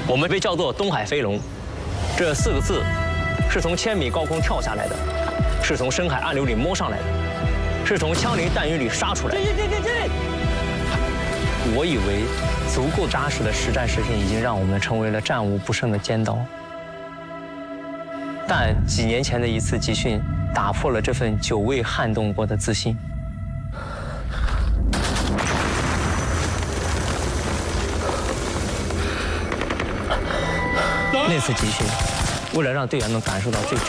我们被叫做东海飞龙，这4个字是从1000米高空跳下来的，是从深海暗流里摸上来的，是从枪林弹雨里杀出来的。我以为足够扎实的实战实训已经让我们成为了战无不胜的尖刀，但几年前的一次集训打破了这份久未撼动过的自信。那次集训，为了让队员们感受到最